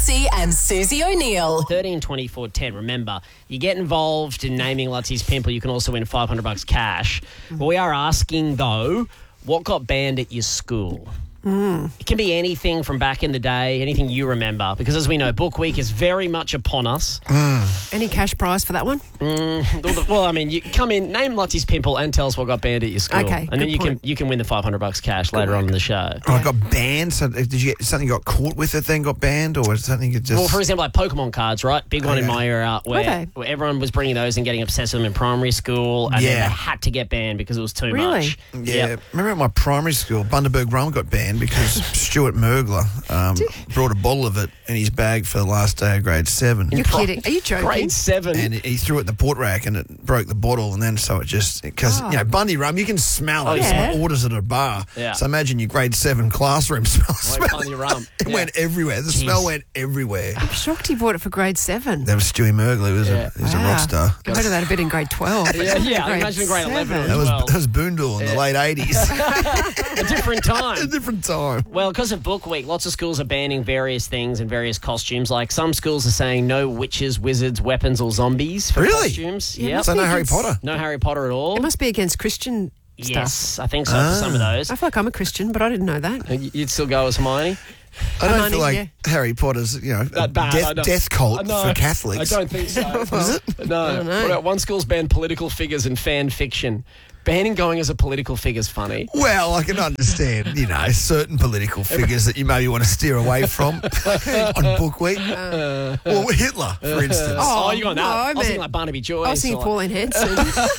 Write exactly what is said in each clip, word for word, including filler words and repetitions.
Massey and Susie O'Neill. thirteen twenty-four ten. Remember, you get involved in naming Lutzie's Pimple, you can also win five hundred bucks cash. But we are asking, though, what got banned at your school? Mm. It can be anything from back in the day, anything you remember, because as we know, Book Week is very much upon us. Mm. Any cash prize for that one? Mm, well, I mean, you come in, name Lutzie's Pimple, and tell us what got banned at your school. Okay, and then good you point. can you can win the five hundred bucks cash Good later work. on in the show. Oh, I got banned. So did you get something? You got caught with it, then got banned, or was something you just? Well, for example, like Pokemon cards, right? Big one in Okay. my era where, Okay. where everyone was bringing those and getting obsessed with them in primary school, and then Yeah. they had to get banned because it was too Really? much. Yeah, Yep. remember at my primary school, Bundaberg rum got banned because Stuart Mergler um, brought a bottle of it in his bag for the last day of grade seven. You're kidding. Are you joking? Grade seven. And he threw it in the port rack and it broke the bottle, and then so it just because Oh. you know Bundy rum, you can smell it. yeah. Someone orders it at a bar. Yeah. So imagine your grade seven classroom smell. Like smell Bundy rum. It Yeah. went everywhere. The smell went everywhere. I'm shocked he bought it for grade seven. That was Stewie Mergler. He was, Yeah. a, he was a Wow. rock star. I heard of that a bit in grade twelve. but Yeah, not yeah, grade imagine grade eleven seven. That was well. that was Boondall in the Yeah. late eighties. A different A time. different time. Well, because of Book Week, lots of schools are banning various things and various costumes. Like some schools are saying no witches, wizards, weapons, or zombies for Really? costumes. Yeah, Yep. must So be no Harry against- Potter. No Harry Potter at all. It must be against Christian stuff. Yes, I think so for some of those. I feel like I'm a Christian, but I didn't know that. You'd still go as Hermione? I don't Hermione, feel like yeah. Harry Potter's, you know, a That bad, I death, don't- death cult I know. for Catholics. I don't think so. Is it? No. don't know. What about one school's banned political figures and fan fiction? Banning going as a political figure's funny. Well, I can understand, you know, certain political figures that you maybe want to steer away from on Book Week. Uh, or Hitler, for instance. Oh, Oh, you got that? no, I was man. thinking like Barnaby Joyce. I was thinking or like- Pauline Hanson.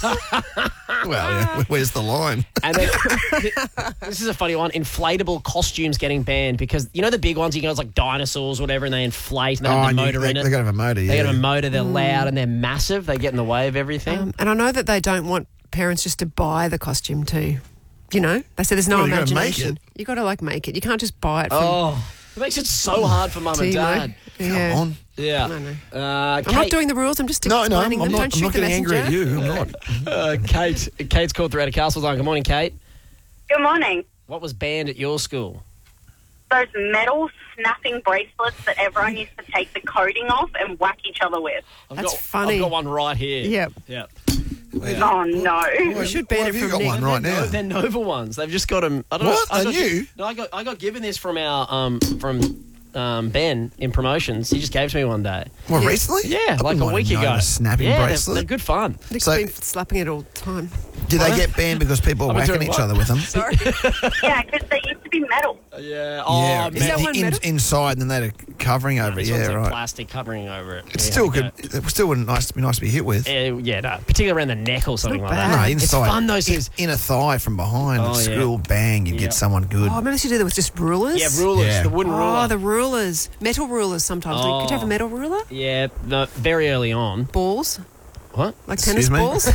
Well, yeah, where's the line? And then, this is a funny one. Inflatable costumes getting banned because, you know, the big ones, you go, it's like dinosaurs or whatever, and they inflate and they have the and you- motor they, in it. They got to have a motor, yeah. They got a motor, they're loud and they're massive. They get in the way of everything. um, and I know that they don't want parents just to buy the costume too. You know, they say there's no Well, you gotta make imagination. it. You got to like make it. You can't just buy it from oh, it makes it so hard for mum and Timo. dad. Yeah. Come on. Yeah. I know. Uh, I'm Kate, not doing the rules. I'm just No, no, I'm, explaining I'm them. not, Don't I'm shoot not the getting angry at messenger. you. I'm not. uh, Kate, Kate's called through out of Castletown. Good morning, Kate. Good morning. What was banned at your school? Those metal snapping bracelets that everyone used to take the coating off and whack each other with. I've That's got, funny. I've got one right here. Yep. Yep. Oh, no. We should ban Why it have you from got Nick. one right now? No, they're Nova ones. They've just got them. I don't What? know. I Are got, you? No, I got I got given this from our um from um Ben in promotions. He just gave it to me one day. What, recently? Yeah, I like wouldn't a mind week knowing ago. A snapping yeah, they're, bracelet. they're good fun. Nick's So- been slapping it all the time. Do they get banned because people are I've been whacking doing each what? other with them? Sorry. Yeah, because they used to be metal. Yeah. Oh, yeah, man. Is that the one in- metal? inside, and then they're covering over it. This one's Yeah, like right. plastic covering over it. It's Yeah, still yeah. good. It still wouldn't nice to be nice to be hit with. Yeah, yeah, no, particularly around the neck or something not like bad. that. No, It's inside. fun, those in, things. in a thigh from behind. Oh, at yeah. school, bang, you Yep. get someone good. Oh, I remember she did it with just rulers. Yeah, rulers, Yeah. the wooden ruler. Oh, the rulers. Metal rulers sometimes. Oh. Could you have a metal ruler? Yeah, no, very early on. Balls? What? Like Excuse tennis me? balls?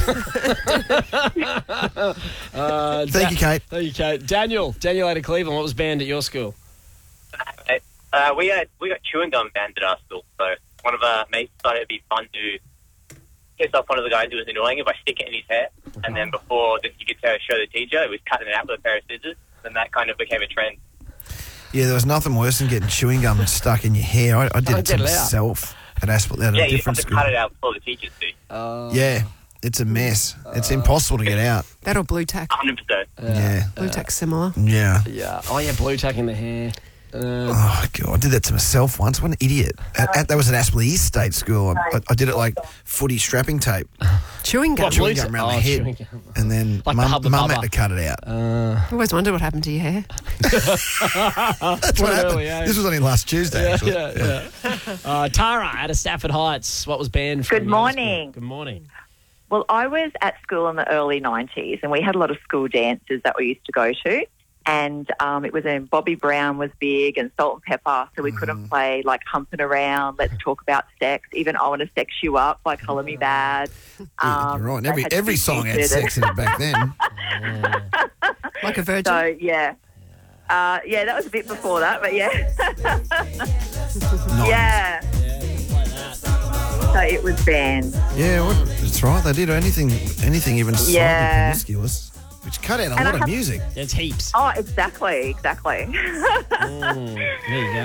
Uh, Thank you, Kate. Thank you, Kate. Daniel, Daniel out of Cleveland, what was banned at your school? Uh, we had we got chewing gum banned at our school. So one of our mates thought it'd be fun to piss off one of the guys who was annoying him by sticking it in his hair, and then before that you could tell, show the teacher, he was cutting it out with a pair of scissors, and that kind of became a trend. Yeah, there was nothing worse than getting chewing gum stuck in your hair. I, I did Oh, it to get it out. myself at Aspel at Yeah, a you have different to school. cut it out before the teachers do. Yeah, it's a mess. It's impossible to get out. That or blue tack. one hundred percent. Yeah, Blue tack's similar. yeah. Yeah. Oh, yeah, blue tack in the hair. Uh, Oh god, I did that to myself once. What an idiot! At, at, that was at Aspel East State School. I, I, I did it like footy strapping tape, Chewing gum. What, chewing blue gum ta- around oh, the chewing head, gum. and then Like the mum, Hubba mum Bubba. had to cut it out. I always wondered what happened to your hair. That's what What happened. early age. This was only last Tuesday. yeah, actually. yeah, yeah. Uh, Tara out of Stafford Heights, what was banned from Good your morning. school? Good morning. Well, I was at school in the early nineties and we had a lot of school dances that we used to go to. And um, it was in Bobby Brown was big and Salt and Pepper, so we couldn't play like Humping Around, Let's Talk About Sex, even I Want to Sex You Up by Colour Me Bad. Yeah, Um, you're right. And they Every had to every be song had considered. sex in it back then. Like a virgin. So, yeah. Uh, yeah, that was a bit before that, but yeah. Nice. yeah. So it was banned. Yeah, well, that's right. They did anything, anything even slightly Yeah. promiscuous, which cut out a And lot I of have- music. There's heaps. Oh, exactly, exactly. Mm, there you go.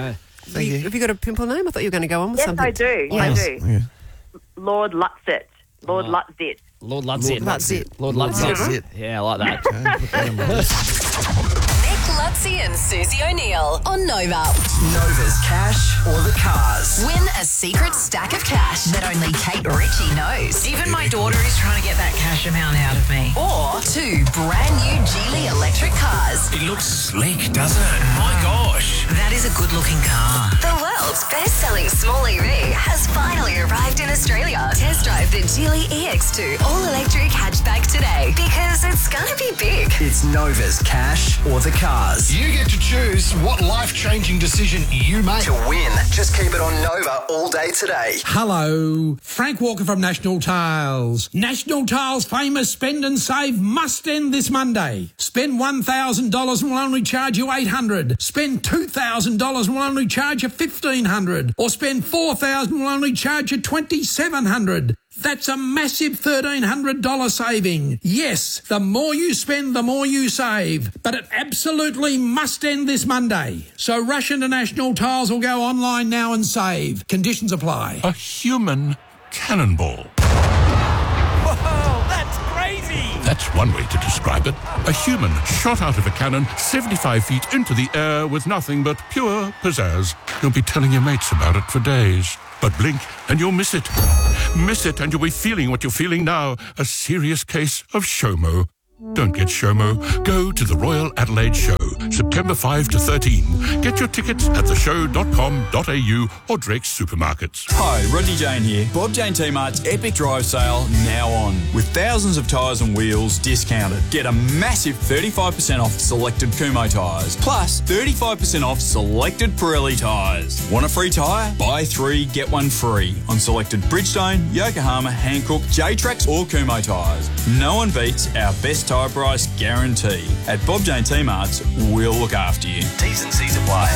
Thank you. Have you got a pimple name? I thought you were going to go on with Yes, something. I do. Yes. I do. Yeah. Lord Lutzit. Lord Oh. Lutzit. Lord Lutzit. Lutzit. Lord That's Lutzit. it. Yeah, I like that. Okay, put that in my list. Nick Lutzi and Susie O'Neill on Nova. Nova's cash or the cars. Win a secret stack of cash that only Kate Ritchie knows. Even my daughter is trying to get that cash amount out of me. Or two brand new Geely electric cars. It looks sleek, doesn't it? My gosh. That is a good-looking car. The world's best-selling small E V has finally arrived in Australia. Test drive the Geely E X two all-electric hatchback today because it's gonna be big. It's Nova's cash or the cars. You get to choose what life-changing decision you make. To win, just keep it on Nova all day today. Hello, Frank Walker from National Tiles. National Tiles' famous spend and save must end this Monday. Spend one thousand dollars and we'll only charge you eight hundred dollars. Spend two thousand dollars and we'll only charge you fifteen hundred dollars. Or spend four thousand dollars and we'll only charge you twenty-seven hundred dollars. That's a massive thirteen hundred dollars saving. Yes, the more you spend, the more you save. But it absolutely must end this Monday. So rush into National Tiles or go online now and save. Conditions apply. A human cannonball. Whoa, that's crazy. That's one way to describe it. A human shot out of a cannon seventy-five feet into the air with nothing but pure pizzazz. You'll be telling your mates about it for days. But blink and you'll miss it. Miss it and you'll be feeling what you're feeling now. A serious case of SHOMO. Don't get SHOMO. Go to the Royal Adelaide Show, September fifth to thirteenth. Get your tickets at the show dot com dot a u or Drake's Supermarkets. Hi, Rodney Jane here. Bob Jane T-Mart's Epic Drive Sale now on. With thousands of tyres and wheels discounted. Get a massive thirty-five percent off selected Kumho tyres. Plus thirty-five percent off selected Pirelli tyres. Want a free tyre? Buy three, get one free. On selected Bridgestone, Yokohama, Hankook, J-Trax or Kumho tyres. No one beats our best tyre price guarantee. At Bob Jane T-Mart's, we'll look after you. T's and C's apply.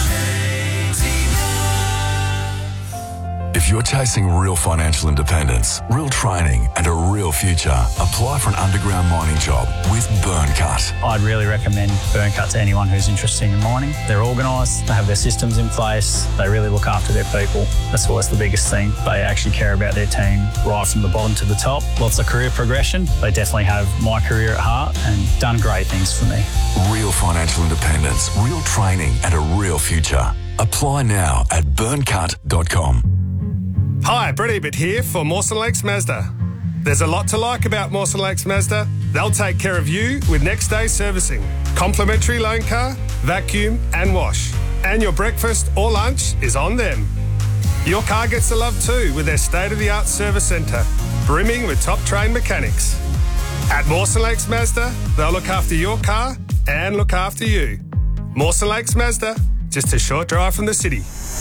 If you're chasing real financial independence, real training and a real future, apply for an underground mining job with Burncut. I'd really recommend Burncut to anyone who's interested in mining. They're organised, they have their systems in place, they really look after their people. That's always the biggest thing. They actually care about their team right from the bottom to the top. Lots of career progression. They definitely have my career at heart and done great things for me. Real financial independence, real training and a real future. Apply now at burncut dot com. Hi, Brett Ebert here for Mawson Lakes Mazda. There's a lot to like about Mawson Lakes Mazda. They'll take care of you with next day servicing, complimentary loan car, vacuum and wash. And your breakfast or lunch is on them. Your car gets the love too with their state-of-the-art service centre, brimming with top-trained mechanics. At Mawson Lakes Mazda, they'll look after your car and look after you. Mawson Lakes Mazda, just a short drive from the city.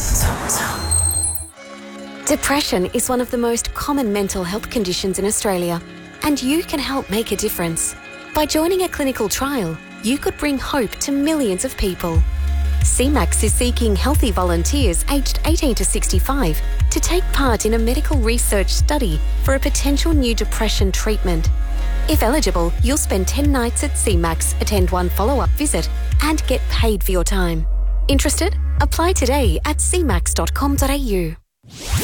Depression is one of the most common mental health conditions in Australia, and you can help make a difference. By joining a clinical trial, you could bring hope to millions of people. C MAX is seeking healthy volunteers aged eighteen to sixty-five to take part in a medical research study for a potential new depression treatment. If eligible, you'll spend ten nights at C MAX, attend one follow-up visit, and get paid for your time. Interested? Apply today at c max dot com dot a u.